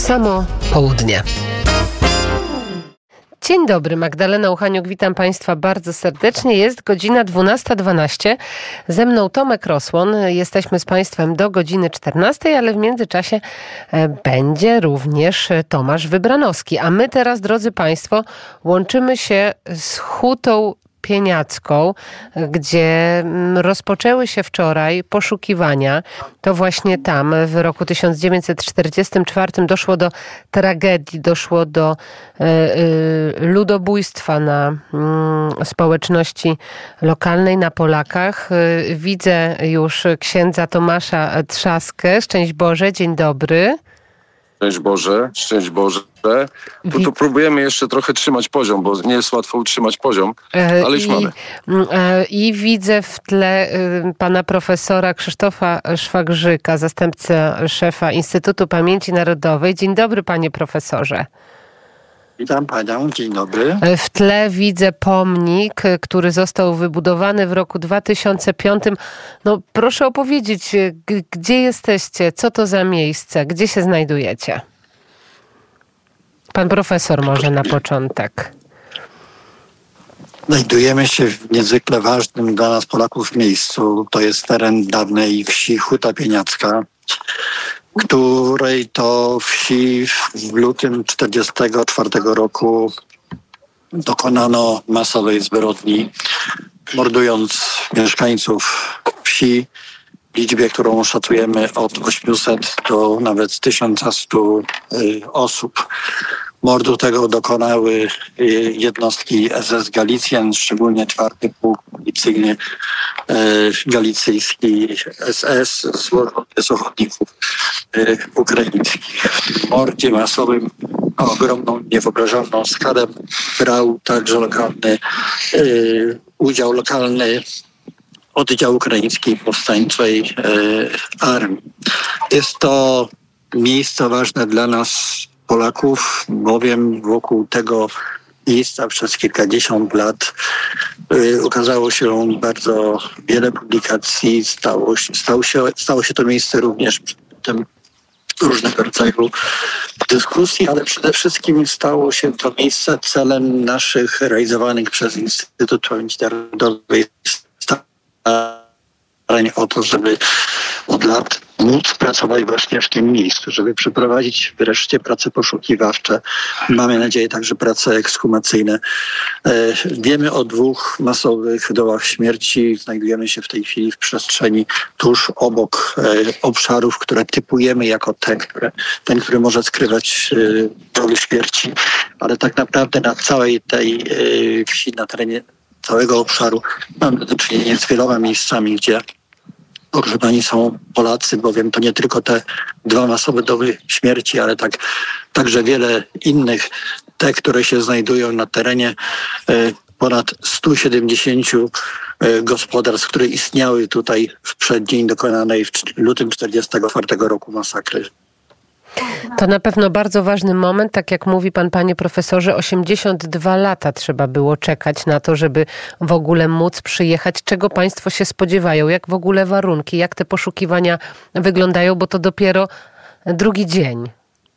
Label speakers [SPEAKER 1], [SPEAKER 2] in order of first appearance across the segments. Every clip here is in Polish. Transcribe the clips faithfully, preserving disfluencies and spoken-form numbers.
[SPEAKER 1] samo południe. Dzień dobry, Magdalena Uchaniuk, witam Państwa bardzo serdecznie. Jest godzina dwunasta dwanaście. Ze mną Tomek Rosłon. Jesteśmy z Państwem do godziny czternastej, ale w międzyczasie będzie również Tomasz Wybranowski. A my teraz, drodzy Państwo, łączymy się z Hutą Pieniacką, gdzie rozpoczęły się wczoraj poszukiwania. To właśnie tam w roku tysiąc dziewięćset czterdziestym czwartym doszło do tragedii, doszło do y, y, ludobójstwa na y, społeczności lokalnej, na Polakach. Y, widzę już księdza Tomasza Trzaskę. Szczęść Boże, dzień dobry.
[SPEAKER 2] Szczęść Boże, szczęść Boże. Tu, tu próbujemy jeszcze trochę trzymać poziom, bo nie jest łatwo utrzymać poziom, ale już
[SPEAKER 1] I,
[SPEAKER 2] mamy.
[SPEAKER 1] I widzę w tle pana profesora Krzysztofa Szwagrzyka, zastępcę szefa Instytutu Pamięci Narodowej. Dzień dobry, panie profesorze.
[SPEAKER 3] Witam panią, dzień dobry.
[SPEAKER 1] W tle widzę pomnik, który został wybudowany w roku dwa tysiące piątym. No proszę opowiedzieć, g- gdzie jesteście, co to za miejsce, gdzie się znajdujecie? Pan profesor może na początek.
[SPEAKER 3] Znajdujemy się w niezwykle ważnym dla nas Polaków miejscu. To jest teren dawnej wsi Huta Pieniacka, której to wsi w lutym czterdziestego czwartego roku dokonano masowej zbrodni, mordując mieszkańców wsi w liczbie, którą szacujemy od ośmiuset do nawet tysiąc stu osób. Mordu tego dokonały jednostki S S Galicjan, szczególnie czwarty Pułk Policyjny Galicyjski S S złożony z ochotników ukraińskich. W mordzie masowym ogromną, niewyobrażalną skalę brał także lokalny udział lokalny oddział ukraińskiej powstańczej armii. Jest to miejsce ważne dla nas Polaków, bowiem wokół tego miejsca przez kilkadziesiąt lat y, ukazało się bardzo wiele publikacji. Stało, stało, się, stało się to miejsce również przedmiotem różnego rodzaju dyskusji, ale przede wszystkim stało się to miejsce celem naszych realizowanych przez Instytut Pamięci Narodowej starań o to, żeby od lat móc pracować właśnie w tym miejscu, żeby przeprowadzić wreszcie prace poszukiwawcze. Mamy nadzieję także prace ekshumacyjne. E, wiemy o dwóch masowych dołach śmierci. Znajdujemy się w tej chwili w przestrzeni tuż obok e, obszarów, które typujemy jako te, które, ten, który może skrywać e, doły śmierci. Ale tak naprawdę na całej tej e, wsi, na terenie całego obszaru mamy do czynienia z wieloma miejscami, gdzie pogrzebani są Polacy, bowiem to nie tylko te dwa masowe doły śmierci, ale tak, także wiele innych, te, które się znajdują na terenie ponad stu siedemdziesięciu gospodarstw, które istniały tutaj w przeddzień dokonanej w lutym czterdziestego czwartego roku masakry.
[SPEAKER 1] To na pewno bardzo ważny moment, tak jak mówi pan, panie profesorze, osiemdziesiąt dwa lata trzeba było czekać na to, żeby w ogóle móc przyjechać. Czego państwo się spodziewają? Jak w ogóle warunki? Jak te poszukiwania wyglądają? Bo to dopiero drugi dzień.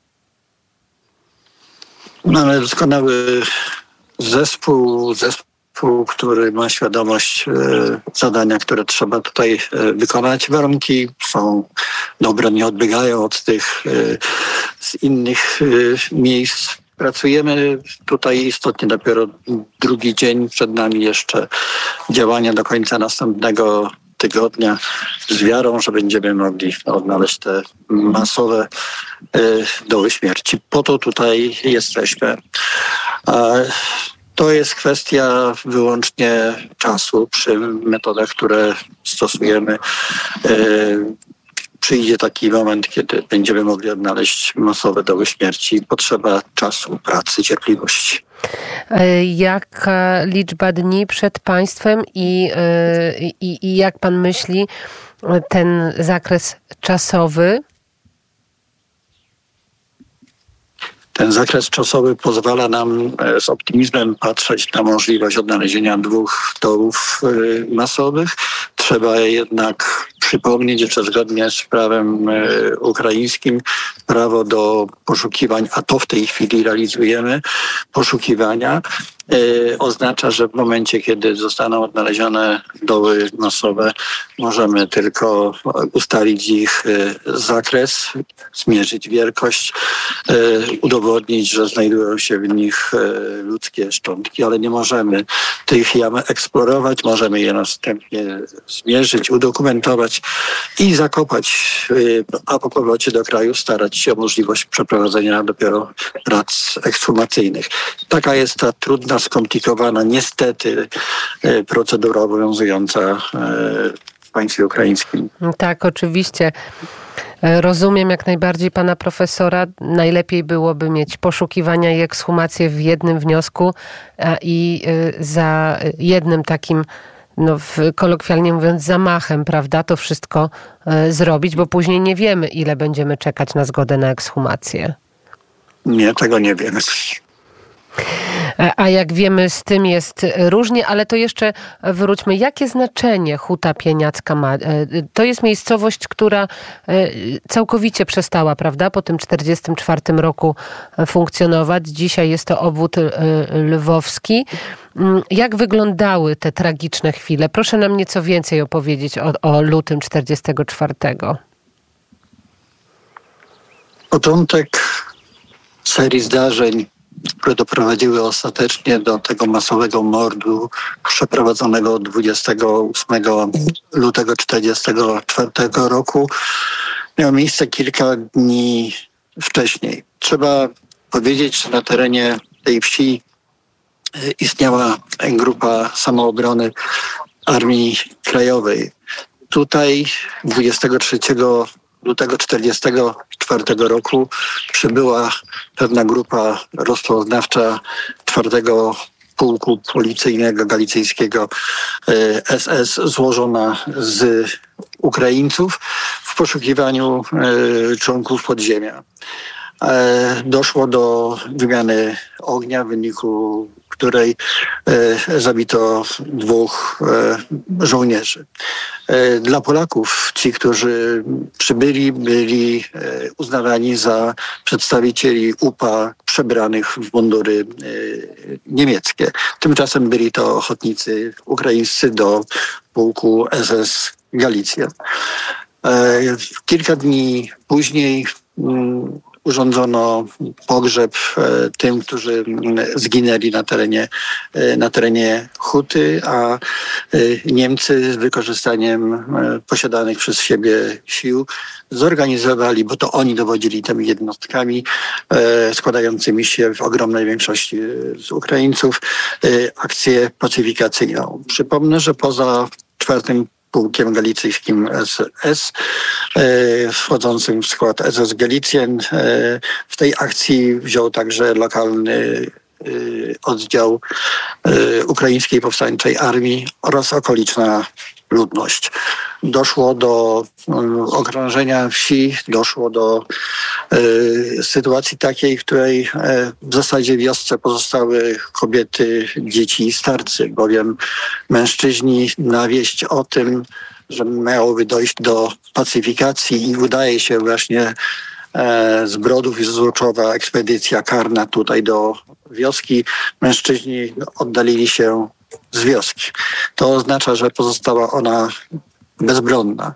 [SPEAKER 3] Mamy doskonały zespół, zespół, który ma świadomość e, zadania, które trzeba tutaj e, wykonać. Warunki są dobre, nie odbiegają od tych e, z innych e, miejsc. Pracujemy tutaj istotnie dopiero drugi dzień, przed nami jeszcze działania do końca następnego tygodnia z wiarą, że będziemy mogli odnaleźć te masowe e, doły śmierci. Po to tutaj jesteśmy. E, To jest kwestia wyłącznie czasu. Przy metodach, które stosujemy, yy, przyjdzie taki moment, kiedy będziemy mogli odnaleźć masowe doły śmierci. Potrzeba czasu, pracy, cierpliwości.
[SPEAKER 1] Jaka liczba dni przed państwem i, i, i jak pan myśli ten zakres czasowy?
[SPEAKER 3] Ten zakres czasowy pozwala nam z optymizmem patrzeć na możliwość odnalezienia dwóch dołów masowych. Trzeba jednak przypomnieć, że zgodnie z prawem ukraińskim prawo do poszukiwań, a to w tej chwili realizujemy, poszukiwania, yy, oznacza, że w momencie, kiedy zostaną odnalezione doły masowe, możemy tylko ustalić ich yy, zakres, zmierzyć wielkość, yy, udowodnić, że znajdują się w nich yy, ludzkie szczątki, ale nie możemy tych jam eksplorować, możemy je następnie zmierzyć, udokumentować i zakopać, yy, a po powrocie do kraju starać się o możliwość przeprowadzenia dopiero prac ekshumacyjnych. Taka jest ta trudna, skomplikowana, niestety procedura obowiązująca w państwie ukraińskim.
[SPEAKER 1] Tak, oczywiście. Rozumiem jak najbardziej pana profesora. Najlepiej byłoby mieć poszukiwania i ekshumacje w jednym wniosku i za jednym takim, no, kolokwialnie mówiąc, zamachem, prawda, to wszystko zrobić, bo później nie wiemy, ile będziemy czekać na zgodę na ekshumację.
[SPEAKER 3] Nie, tego nie wiemy.
[SPEAKER 1] A jak wiemy, z tym jest różnie, ale to jeszcze wróćmy. Jakie znaczenie Huta Pieniacka ma? To jest miejscowość, która całkowicie przestała, prawda, po tym czterdziestym czwartym roku funkcjonować. Dzisiaj jest to obwód lwowski. Jak wyglądały te tragiczne chwile? Proszę nam nieco więcej opowiedzieć o, o lutym czterdziestego czwartego.
[SPEAKER 3] Początek serii zdarzeń, które doprowadziły ostatecznie do tego masowego mordu przeprowadzonego dwudziestego ósmego lutego czterdziestego czwartego roku, miał miejsce kilka dni wcześniej. Trzeba powiedzieć, że na terenie tej wsi istniała grupa samoobrony Armii Krajowej. Tutaj dwudziestego trzeciego lutego czterdziestego czwartego roku przybyła pewna grupa rozpoznawcza czwartego Pułku Policyjnego Galicyjskiego S S złożona z Ukraińców w poszukiwaniu członków podziemia. Doszło do wymiany ognia, w wyniku której e, zabito dwóch e, żołnierzy. E, dla Polaków ci, którzy przybyli, byli e, uznawani za przedstawicieli U P A przebranych w mundury e, niemieckie. Tymczasem byli to ochotnicy ukraińscy do pułku S S Galicja. E, kilka dni później mm, urządzono pogrzeb tym, którzy zginęli na terenie, na terenie Huty, a Niemcy z wykorzystaniem posiadanych przez siebie sił zorganizowali, bo to oni dowodzili tymi jednostkami składającymi się w ogromnej większości z Ukraińców, akcję pacyfikacyjną. Przypomnę, że poza czwartym Pułkiem Galicyjskim S S, e, wchodzącym w skład S S Galicjen. E, w tej akcji wziął także lokalny e, oddział e, Ukraińskiej Powstańczej Armii oraz okoliczna ludność. Doszło do e, okrążenia wsi, doszło do e, sytuacji takiej, w której e, w zasadzie w wiosce pozostały kobiety, dzieci i starcy, bowiem mężczyźni na wieść o tym, że miałoby dojść do pacyfikacji i udaje się właśnie e, z Brodów i z Złoczowa ekspedycja karna tutaj do wioski. Mężczyźni oddalili się z wioski. To oznacza, że pozostała ona bezbronna.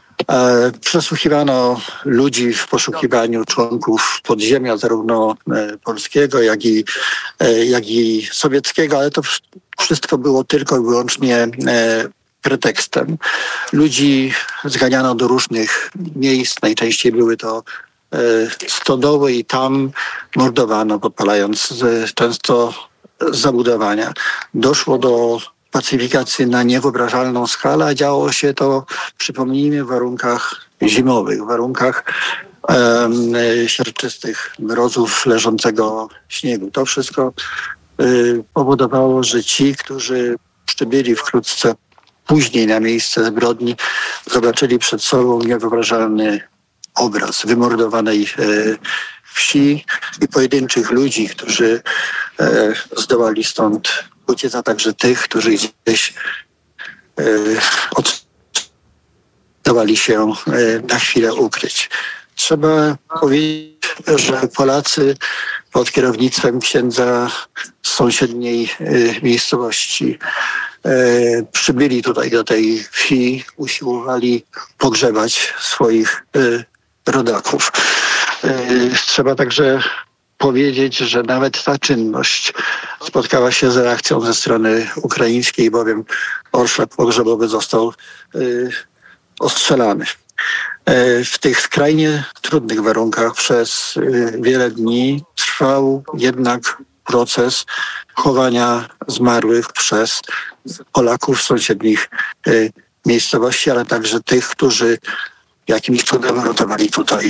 [SPEAKER 3] E, przesłuchiwano ludzi w poszukiwaniu członków podziemia, zarówno e, polskiego, jak i, e, jak i sowieckiego, ale to wszystko było tylko i wyłącznie e, pretekstem. Ludzi zganiano do różnych miejsc, najczęściej były to e, stodoły i tam mordowano, podpalając e, często zabudowania. Doszło do pacyfikacji na niewyobrażalną skalę, a działo się to, przypomnijmy, w warunkach zimowych, w warunkach um, siarczystych mrozów, leżącego śniegu. To wszystko y, powodowało, że ci, którzy przybyli wkrótce później na miejsce zbrodni, zobaczyli przed sobą niewyobrażalny obraz wymordowanej y, wsi i pojedynczych ludzi, którzy e, zdołali stąd uciec, a także tych, którzy gdzieś e, od, zdołali się e, na chwilę ukryć. Trzeba powiedzieć, że Polacy pod kierownictwem księdza z sąsiedniej miejscowości przybyli tutaj do tej wsi, usiłowali pogrzebać swoich rodaków. Trzeba także powiedzieć, że nawet ta czynność spotkała się z reakcją ze strony ukraińskiej, bowiem orszak pogrzebowy został ostrzelany. W tych skrajnie trudnych warunkach przez wiele dni trwał jednak proces chowania zmarłych przez Polaków w sąsiednich miejscowości, ale także tych, którzy jakimś cudem ratowali tutaj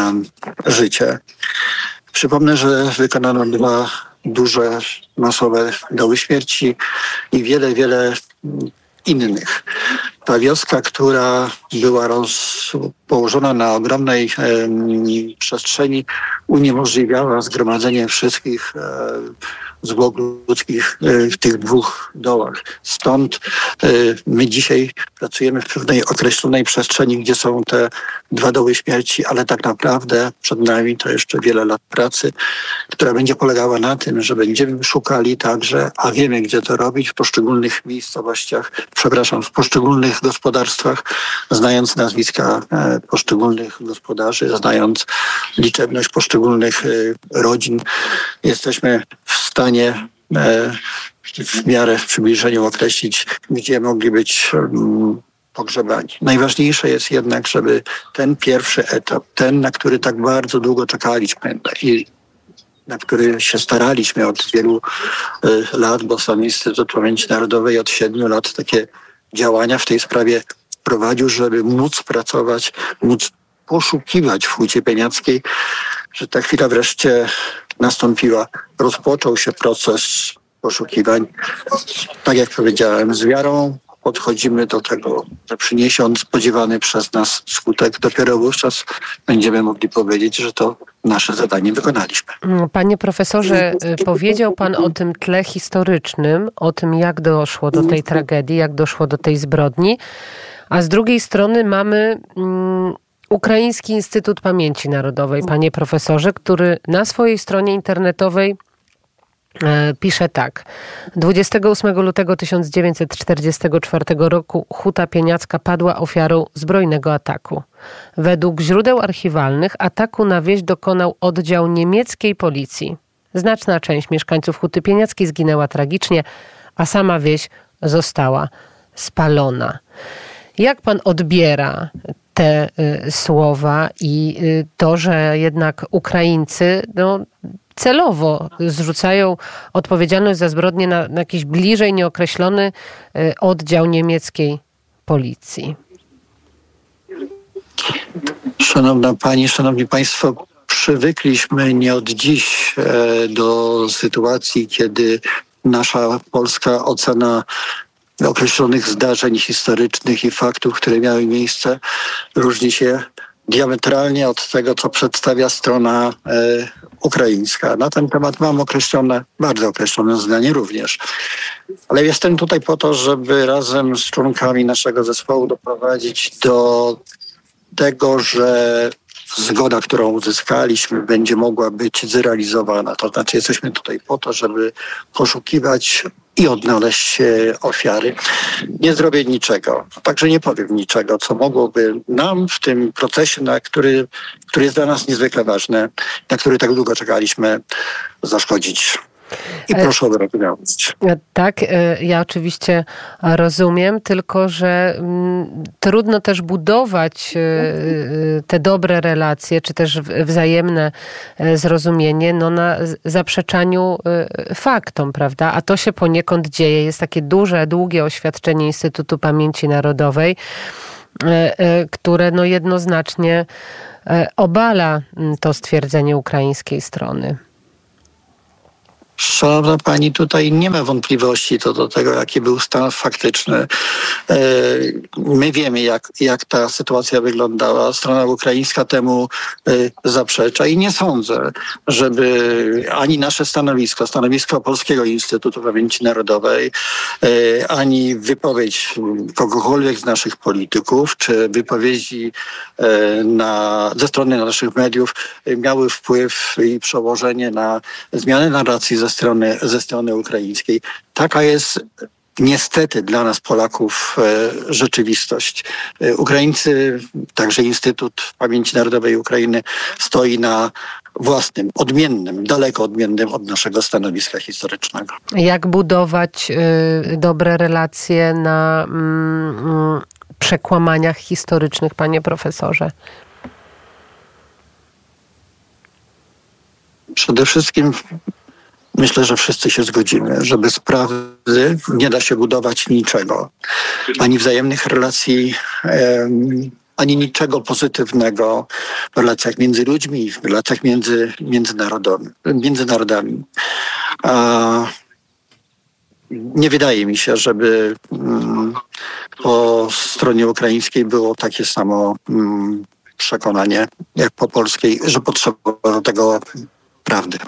[SPEAKER 3] życie. Przypomnę, że wykonano dwa duże, masowe doły śmierci i wiele, wiele innych. Ta wioska, która była roz, położona na ogromnej e, przestrzeni, uniemożliwiała zgromadzenie wszystkich e, zwłok ludzkich e, w tych dwóch dołach. Stąd e, my dzisiaj pracujemy w pewnej określonej przestrzeni, gdzie są te dwa doły śmierci, ale tak naprawdę przed nami to jeszcze wiele lat pracy, która będzie polegała na tym, że będziemy szukali także, a wiemy gdzie to robić, w poszczególnych miejscowościach, przepraszam, w poszczególnych gospodarstwach, znając nazwiska e, poszczególnych gospodarzy, znając liczebność poszczególnych e, rodzin, jesteśmy w stanie e, w miarę w przybliżeniu określić, gdzie mogli być um, pogrzebani. Najważniejsze jest jednak, żeby ten pierwszy etap, ten, na który tak bardzo długo czekaliśmy i na który się staraliśmy od wielu y, lat, bo sam Instytut Pamięci Narodowej od siedmiu lat takie działania w tej sprawie prowadził, żeby móc pracować, móc poszukiwać w Hucie Pieniackiej, że ta chwila wreszcie nastąpiła. Rozpoczął się proces poszukiwań. Tak jak powiedziałem, z wiarą podchodzimy do tego, że przyniesie on spodziewany przez nas skutek. Dopiero wówczas będziemy mogli powiedzieć, że to nasze zadanie wykonaliśmy.
[SPEAKER 1] Panie profesorze, powiedział pan o tym tle historycznym, o tym jak doszło do tej tragedii, jak doszło do tej zbrodni, a z drugiej strony mamy um, Ukraiński Instytut Pamięci Narodowej, panie profesorze, który na swojej stronie internetowej pisze tak. dwudziestego ósmego lutego tysiąc dziewięćset czterdziestego czwartego roku Huta Pieniacka padła ofiarą zbrojnego ataku. Według źródeł archiwalnych ataku na wieś dokonał oddział niemieckiej policji. Znaczna część mieszkańców Huty Pieniackiej zginęła tragicznie, a sama wieś została spalona. Jak pan odbiera te y, słowa i y, to, że jednak Ukraińcy no, celowo zrzucają odpowiedzialność za zbrodnię na, na jakiś bliżej nieokreślony y, oddział niemieckiej policji?
[SPEAKER 3] Szanowna Pani, Szanowni Państwo, przywykliśmy nie od dziś e, do sytuacji, kiedy nasza polska ocena określonych zdarzeń historycznych i faktów, które miały miejsce, różni się diametralnie od tego, co przedstawia strona e, ukraińska. Na ten temat mam określone, bardzo określone zdanie również. Ale jestem tutaj po to, żeby razem z członkami naszego zespołu doprowadzić do tego, że zgoda, którą uzyskaliśmy, będzie mogła być zrealizowana. To znaczy jesteśmy tutaj po to, żeby poszukiwać i odnaleźć ofiary. Nie zrobię niczego, także nie powiem niczego, co mogłoby nam w tym procesie, na który, który jest dla nas niezwykle ważny, na który tak długo czekaliśmy, zaszkodzić. I proszę o wyrozumiałość.
[SPEAKER 1] Tak, ja oczywiście rozumiem, tylko że mm, trudno też budować y, te dobre relacje, czy też wzajemne zrozumienie no, na zaprzeczaniu y, faktom, prawda? A to się poniekąd dzieje. Jest takie duże, długie oświadczenie Instytutu Pamięci Narodowej, y, y, które no, jednoznacznie y, obala to stwierdzenie ukraińskiej strony.
[SPEAKER 3] Szanowna Pani, tutaj nie ma wątpliwości co do tego, jaki był stan faktyczny. My wiemy, jak, jak ta sytuacja wyglądała. Strona ukraińska temu zaprzecza i nie sądzę, żeby ani nasze stanowisko, stanowisko Polskiego Instytutu Pamięci Narodowej, ani wypowiedź kogokolwiek z naszych polityków, czy wypowiedzi na, ze strony naszych mediów miały wpływ i przełożenie na zmianę narracji ze strony, ze strony ukraińskiej. Taka jest niestety dla nas Polaków rzeczywistość. Ukraińcy, także Instytut Pamięci Narodowej Ukrainy stoi na własnym, odmiennym, daleko odmiennym od naszego stanowiska historycznego.
[SPEAKER 1] Jak budować y, dobre relacje na mm, przekłamaniach historycznych, panie profesorze?
[SPEAKER 3] Przede wszystkim myślę, że wszyscy się zgodzimy, że bez prawdy nie da się budować niczego. Ani wzajemnych relacji, ani niczego pozytywnego w relacjach między ludźmi, w relacjach między, między, narodami, między narodami. A nie wydaje mi się, żeby po stronie ukraińskiej było takie samo przekonanie jak po polskiej, że potrzeba do tego prawdy.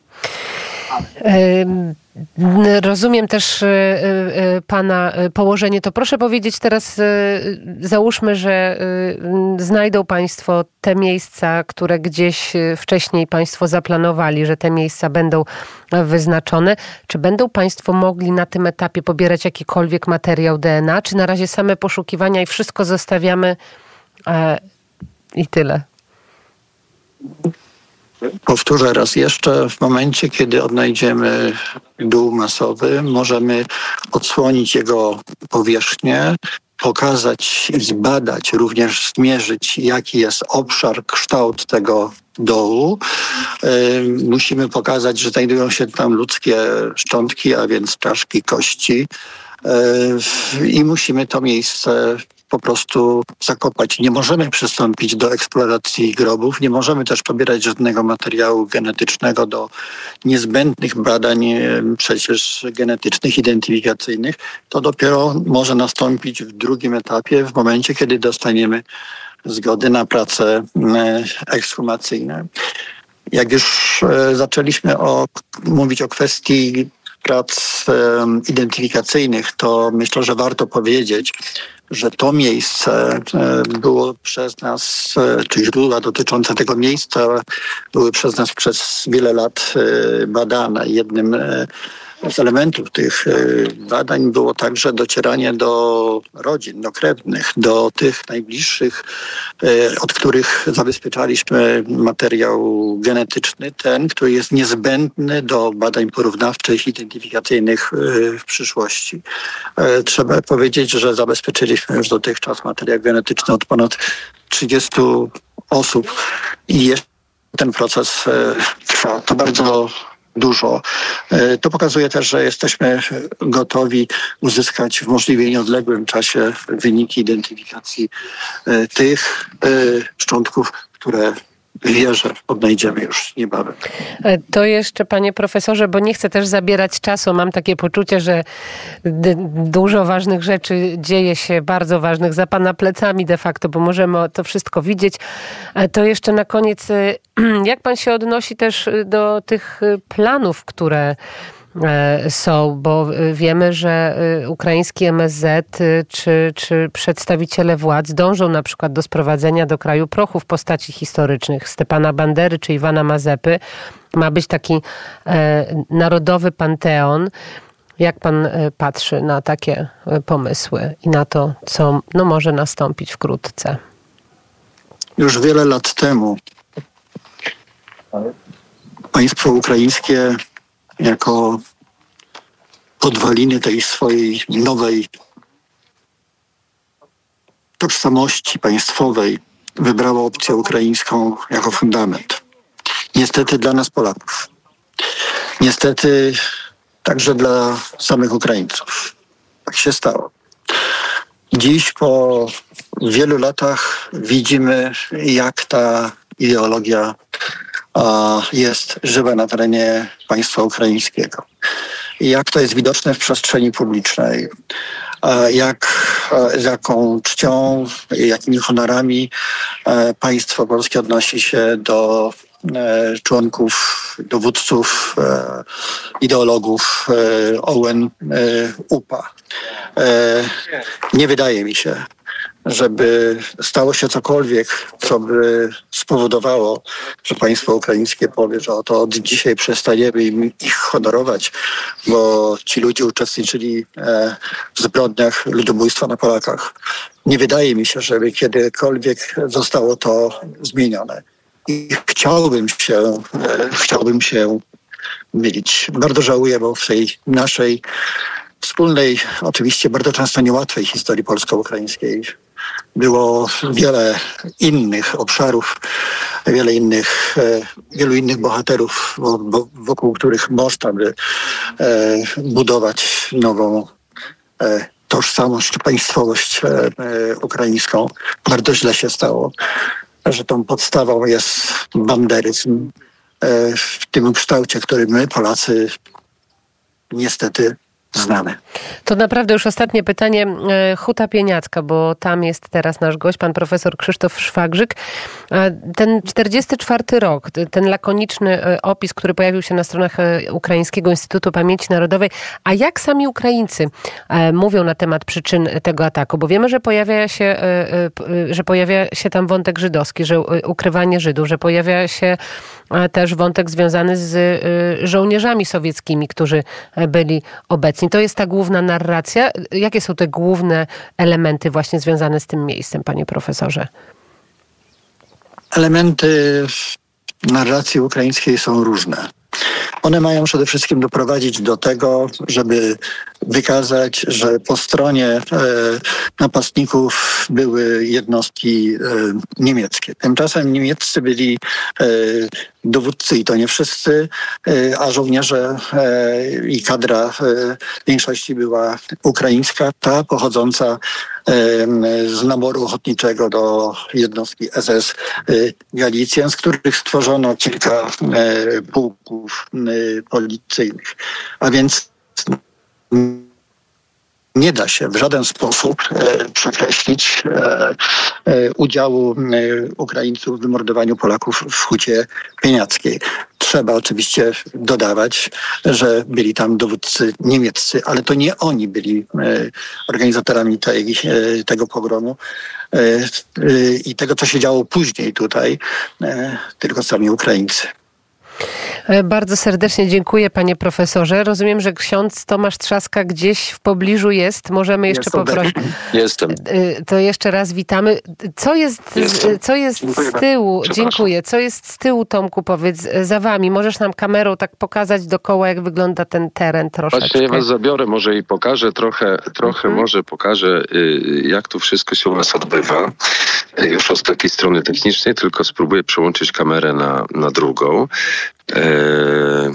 [SPEAKER 1] Rozumiem też pana położenie. To proszę powiedzieć teraz, załóżmy, że znajdą państwo te miejsca, które gdzieś wcześniej państwo zaplanowali, że te miejsca będą wyznaczone. Czy będą państwo mogli na tym etapie pobierać jakikolwiek materiał D N A, czy na razie same poszukiwania i wszystko zostawiamy i tyle?
[SPEAKER 3] Powtórzę raz jeszcze, w momencie, kiedy odnajdziemy dół masowy, możemy odsłonić jego powierzchnię, pokazać i zbadać, również zmierzyć, jaki jest obszar, kształt tego dołu. Musimy pokazać, że znajdują się tam ludzkie szczątki, a więc czaszki, kości i musimy to miejsce po prostu zakopać. Nie możemy przystąpić do eksploracji grobów, nie możemy też pobierać żadnego materiału genetycznego do niezbędnych badań przecież genetycznych, identyfikacyjnych. To dopiero może nastąpić w drugim etapie, w momencie, kiedy dostaniemy zgody na prace ekshumacyjne. Jak już zaczęliśmy o, mówić o kwestii prac identyfikacyjnych, to myślę, że warto powiedzieć, że to miejsce było przez nas, czy źródła dotyczące tego miejsca były przez nas przez wiele lat badane. Jednym z elementów tych badań było także docieranie do rodzin, do krewnych, do tych najbliższych, od których zabezpieczaliśmy materiał genetyczny, ten, który jest niezbędny do badań porównawczych, identyfikacyjnych w przyszłości. Trzeba powiedzieć, że zabezpieczyliśmy już dotychczas materiał genetyczny od ponad trzydziestu osób i jeszcze ten proces trwa. To bardzo dużo. To pokazuje też, że jesteśmy gotowi uzyskać w możliwie nieodległym czasie wyniki identyfikacji tych szczątków, które wierzę, odnajdziemy już niebawem.
[SPEAKER 1] To jeszcze, panie profesorze, bo nie chcę też zabierać czasu. Mam takie poczucie, że d- dużo ważnych rzeczy dzieje się, bardzo ważnych, za pana plecami de facto, bo możemy to wszystko widzieć. To jeszcze na koniec, jak pan się odnosi też do tych planów, które są, bo wiemy, że ukraiński M S Z czy, czy przedstawiciele władz dążą na przykład do sprowadzenia do kraju prochów postaci historycznych Stepana Bandery czy Iwana Mazepy. Ma być taki e, narodowy panteon. Jak pan patrzy na takie pomysły i na to, co no, może nastąpić wkrótce?
[SPEAKER 3] Już wiele lat temu państwo ukraińskie jako podwaliny tej swojej nowej tożsamości państwowej wybrało opcję ukraińską jako fundament. Niestety dla nas Polaków. Niestety także dla samych Ukraińców. Tak się stało. Dziś po wielu latach widzimy, jak ta ideologia jest żywe na terenie państwa ukraińskiego. I jak to jest widoczne w przestrzeni publicznej, jak, z jaką czcią, jakimi honorami państwo polskie odnosi się do członków, dowódców, ideologów O N U P A. Nie wydaje mi się, żeby stało się cokolwiek, co by spowodowało, że państwo ukraińskie powie, że oto od dzisiaj przestaniemy im ich honorować, bo ci ludzie uczestniczyli w zbrodniach ludobójstwa na Polakach. Nie wydaje mi się, żeby kiedykolwiek zostało to zmienione. I chciałbym się, chciałbym się mylić. Bardzo żałuję, bo w tej naszej wspólnej, oczywiście bardzo często niełatwej historii polsko-ukraińskiej było wiele innych obszarów, wiele innych, wielu innych bohaterów, wokół których można by budować nową tożsamość, państwowość ukraińską. Bardzo źle się stało, że tą podstawą jest banderyzm w tym kształcie, który my, Polacy, niestety znamy.
[SPEAKER 1] To naprawdę już ostatnie pytanie. Huta Pieniacka, bo tam jest teraz nasz gość, pan profesor Krzysztof Szwagrzyk. Ten czterdziesty czwarty rok, ten lakoniczny opis, który pojawił się na stronach Ukraińskiego Instytutu Pamięci Narodowej, a jak sami Ukraińcy mówią na temat przyczyn tego ataku? Bo wiemy, że pojawia się, że pojawia się tam wątek żydowski, że ukrywanie Żydów, że pojawia się też wątek związany z żołnierzami sowieckimi, którzy byli obecni. To jest ta główna narracja. Jakie są te główne elementy właśnie związane z tym miejscem, panie profesorze?
[SPEAKER 3] Elementy narracji ukraińskiej są różne. One mają przede wszystkim doprowadzić do tego, żeby wykazać, że po stronie e, napastników były jednostki e, niemieckie. Tymczasem niemieccy byli e, dowódcy i to nie wszyscy, e, a żołnierze e, i kadra e, w większości była ukraińska, ta pochodząca e, z naboru ochotniczego do jednostki S S e, Galicjan, z których stworzono kilka e, pułków e, policyjnych. A więc nie da się w żaden sposób e, przekreślić e, e, udziału e, Ukraińców w wymordowaniu Polaków w Hucie Pieniackiej. Trzeba oczywiście dodawać, że byli tam dowódcy niemieccy, ale to nie oni byli e, organizatorami tej, e, tego pogromu e, e, i tego, co się działo później tutaj, e, tylko sami Ukraińcy.
[SPEAKER 1] Bardzo serdecznie dziękuję, panie profesorze. Rozumiem, że ksiądz Tomasz Trzaska gdzieś w pobliżu jest. Możemy jeszcze
[SPEAKER 2] Jestem.
[SPEAKER 1] poprosić.
[SPEAKER 2] Jestem.
[SPEAKER 1] To jeszcze raz witamy. Co jest, co jest z tyłu? Dziękuję. Co jest z tyłu, Tomku, powiedz, za wami? Możesz nam kamerą tak pokazać dookoła, jak wygląda ten teren troszeczkę?
[SPEAKER 2] Właśnie ja was zabiorę może i pokażę trochę, trochę mhm. może pokażę, jak tu wszystko się u nas odbywa. Już od takiej strony technicznej, tylko spróbuję przełączyć kamerę na, na drugą. Eee,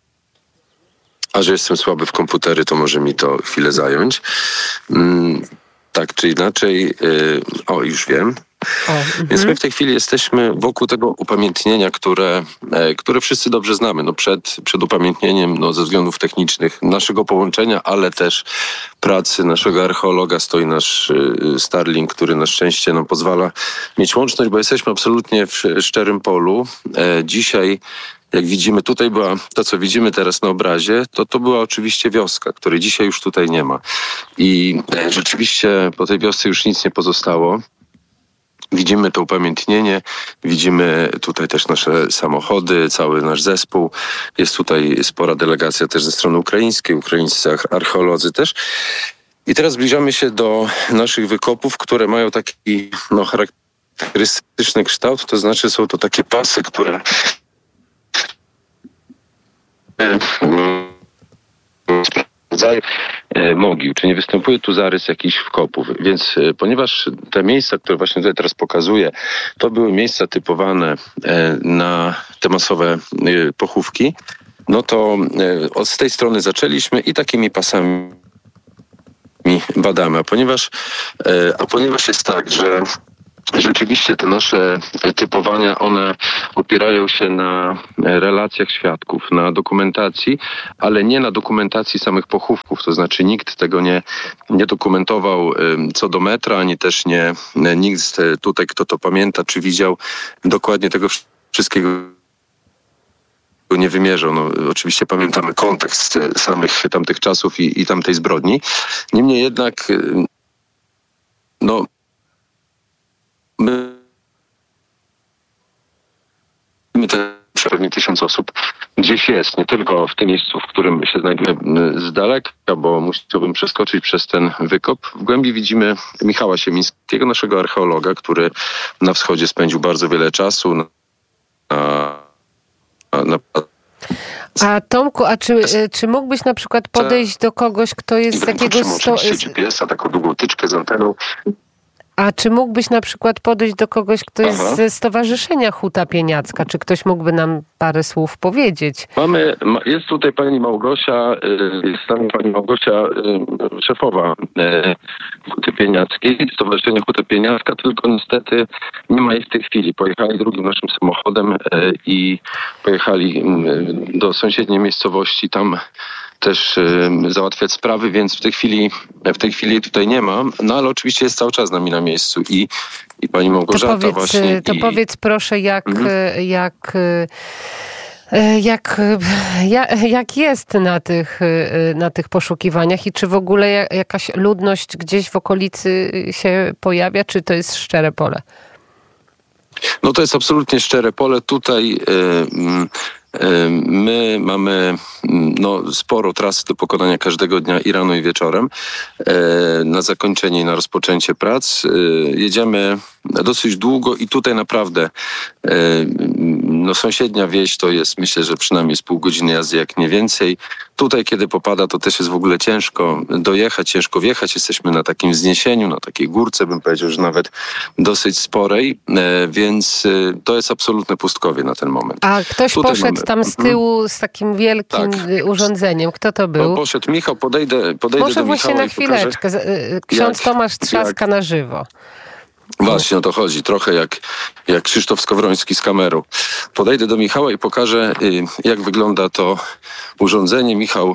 [SPEAKER 2] a że jestem słaby w komputery, to może mi to chwilę zająć. Mm, tak czy inaczej, yy, o już wiem. O, Więc my w tej chwili jesteśmy wokół tego upamiętnienia, które, e, które wszyscy dobrze znamy. No przed, przed upamiętnieniem no ze względów technicznych naszego połączenia, ale też pracy naszego archeologa stoi nasz y, Starlink, który na szczęście nam pozwala mieć łączność, bo jesteśmy absolutnie w szczerym polu. E, dzisiaj jak widzimy, tutaj była, to co widzimy teraz na obrazie, to to była oczywiście wioska, której dzisiaj już tutaj nie ma. I e, rzeczywiście po tej wiosce już nic nie pozostało. Widzimy to upamiętnienie, widzimy tutaj też nasze samochody, cały nasz zespół. Jest tutaj spora delegacja też ze strony ukraińskiej, ukraińscy archeolodzy też. I teraz zbliżamy się do naszych wykopów, które mają taki no, charakterystyczny kształt, to znaczy są to takie pasy, które sprawdzają mogił, czy nie występuje tu zarys jakichś wkopów. Więc ponieważ te miejsca, które właśnie tutaj teraz pokazuję, to były miejsca typowane na te masowe pochówki, no to od z tej strony zaczęliśmy i takimi pasami badamy. A ponieważ, a ponieważ jest tak, że Rzeczywiście te nasze typowania, one opierają się na relacjach świadków, na dokumentacji, ale nie na dokumentacji samych pochówków. To znaczy nikt tego nie, nie dokumentował co do metra, ani też nie nikt tutaj, kto to pamięta, czy widział, dokładnie tego wszystkiego nie wymierzał. No, oczywiście pamiętamy kontekst samych tamtych czasów i, i tamtej zbrodni. Niemniej jednak no My, my te pewnie tysiąc osób gdzieś jest, nie tylko w tym miejscu, w którym się znajdujemy z daleka, bo musiałbym przeskoczyć przez ten wykop. W głębi widzimy Michała Siemińskiego, naszego archeologa, który na wschodzie spędził bardzo wiele czasu na, na, na
[SPEAKER 1] A Tomku, a czy, czy mógłbyś na przykład podejść do kogoś, kto jest z jakiegoś...
[SPEAKER 2] Sto... G P S-a, taką długą tyczkę z anteną.
[SPEAKER 1] A czy mógłbyś na przykład podejść do kogoś, kto jest Aha. ze Stowarzyszenia Huta Pieniacka? Czy ktoś mógłby nam parę słów powiedzieć?
[SPEAKER 2] Mamy, jest tutaj pani Małgosia, jest tam pani Małgosia, szefowa Huty Pieniackiej, Stowarzyszenia Huta Pieniacka, tylko niestety nie ma jej w tej chwili. Pojechali drugim naszym samochodem i pojechali do sąsiedniej miejscowości, tam też y, załatwiać sprawy, więc w tej chwili w tej chwili tutaj nie ma, no ale oczywiście jest cały czas z nami na miejscu i, i pani Małgorzata
[SPEAKER 1] to powiedz,
[SPEAKER 2] właśnie.
[SPEAKER 1] To
[SPEAKER 2] i...
[SPEAKER 1] powiedz proszę, jak, mhm. jak, jak, jak, jak jest na tych, na tych poszukiwaniach i czy w ogóle jakaś ludność gdzieś w okolicy się pojawia, czy to jest szczere pole?
[SPEAKER 2] No to jest absolutnie szczere pole. Tutaj y, My mamy no, sporo trasy do pokonania każdego dnia i rano i wieczorem. Na zakończenie i na rozpoczęcie prac jedziemy dosyć długo i tutaj naprawdę no, sąsiednia wieś to jest, myślę, że przynajmniej z pół godziny jazdy, jak nie więcej. Tutaj, kiedy popada, to też jest w ogóle ciężko dojechać, ciężko wjechać. Jesteśmy na takim wzniesieniu, na takiej górce, bym powiedział, że nawet dosyć sporej, więc to jest absolutne pustkowie na ten moment.
[SPEAKER 1] A ktoś tutaj poszedł mamy... tam z tyłu z takim wielkim tak. urządzeniem. Kto to był?
[SPEAKER 2] No, poszedł Michał, podejdę, podejdę
[SPEAKER 1] Może
[SPEAKER 2] do Michała.
[SPEAKER 1] Może właśnie na chwileczkę. Pokażę, Ksiądz jak, Tomasz Trzaska jak... na żywo.
[SPEAKER 2] Właśnie o to chodzi. Trochę jak, jak Krzysztof Skowroński z kamerą. Podejdę do Michała i pokażę, jak wygląda to urządzenie. Michał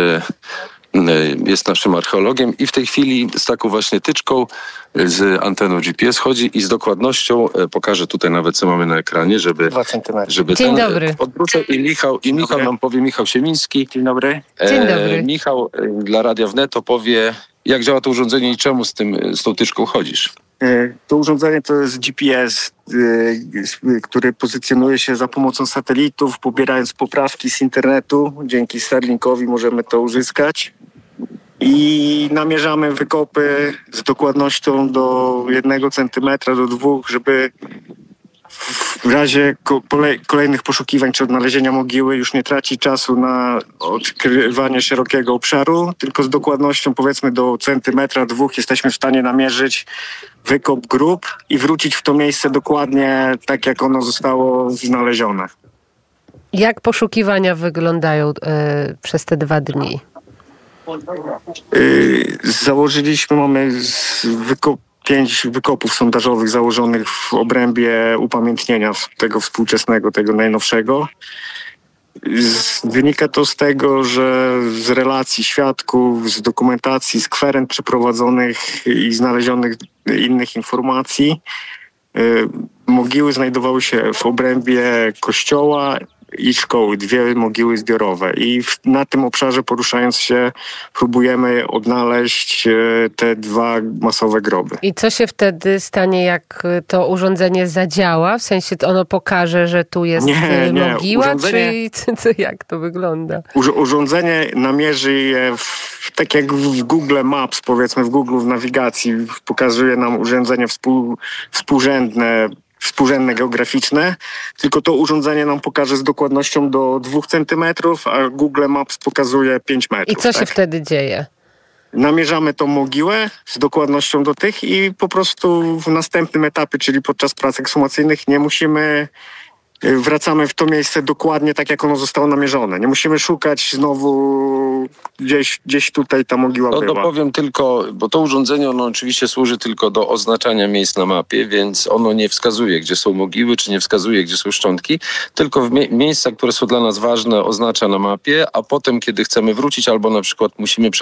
[SPEAKER 2] jest naszym archeologiem i w tej chwili z taką właśnie tyczką z anteną G P S chodzi i z dokładnością pokażę tutaj nawet, co mamy na ekranie, żeby...
[SPEAKER 3] Dwa centymetry.
[SPEAKER 2] Żeby
[SPEAKER 1] Dzień
[SPEAKER 2] ten,
[SPEAKER 1] dobry.
[SPEAKER 2] Odwrócę i Michał, i Michał nam powie, Michał Siemiński.
[SPEAKER 3] Dzień dobry.
[SPEAKER 1] Dzień dobry.
[SPEAKER 2] E, Michał dla Radia Wnet opowie, jak działa to urządzenie i czemu z tym, z tą tyczką chodzisz.
[SPEAKER 4] To urządzenie to jest G P S, który pozycjonuje się za pomocą satelitów, pobierając poprawki z internetu. Dzięki Starlinkowi możemy to uzyskać. I namierzamy wykopy z dokładnością do jednego centymetra, do dwóch, żeby w razie kolejnych poszukiwań czy odnalezienia mogiły już nie tracić czasu na odkrywanie szerokiego obszaru, tylko z dokładnością powiedzmy do centymetra, dwóch jesteśmy w stanie namierzyć wykop grup i wrócić w to miejsce dokładnie tak, jak ono zostało znalezione.
[SPEAKER 1] Jak poszukiwania wyglądają y, przez te dwa dni?
[SPEAKER 4] Yy, założyliśmy, mamy z wykop pięć wykopów sondażowych założonych w obrębie upamiętnienia tego współczesnego, tego najnowszego. Wynika to z tego, że z relacji świadków, z dokumentacji, z kwerend przeprowadzonych i znalezionych innych informacji, mogiły znajdowały się w obrębie kościoła i szkoły, dwie mogiły zbiorowe. I w, na tym obszarze poruszając się próbujemy odnaleźć te dwa masowe groby.
[SPEAKER 1] I co się wtedy stanie, jak to urządzenie zadziała? W sensie ono pokaże, że tu jest nie, nie. mogiła? Urządzenie... Czy co, jak to wygląda?
[SPEAKER 4] Urządzenie namierzy je w, tak jak w Google Maps, powiedzmy w Google w nawigacji pokazuje nam urządzenie współ, współrzędne współrzędne geograficzne, tylko to urządzenie nam pokaże z dokładnością do dwóch centymetrów, a Google Maps pokazuje pięć metrów.
[SPEAKER 1] I co
[SPEAKER 4] tak?
[SPEAKER 1] się wtedy dzieje?
[SPEAKER 4] Namierzamy tą mogiłę z dokładnością do tych i po prostu w następnym etapie, czyli podczas prac ekshumacyjnych nie musimy wracamy w to miejsce dokładnie tak, jak ono zostało namierzone. Nie musimy szukać znowu gdzieś, gdzieś tutaj ta mogiła
[SPEAKER 2] No,
[SPEAKER 4] była.
[SPEAKER 2] to powiem tylko, bo to urządzenie ono oczywiście służy tylko do oznaczania miejsc na mapie, więc ono nie wskazuje, gdzie są mogiły, czy nie wskazuje, gdzie są szczątki, tylko w mie- miejsca, które są dla nas ważne, oznacza na mapie, a potem, kiedy chcemy wrócić albo na przykład musimy